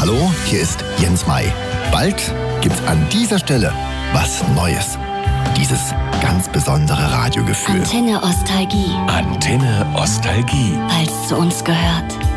Hallo, hier ist Jens May. Bald gibt's an dieser Stelle was Neues. Dieses ganz besondere Radiogefühl. Antenne Ostalgie. Antenne Ostalgie. Weil es zu uns gehört.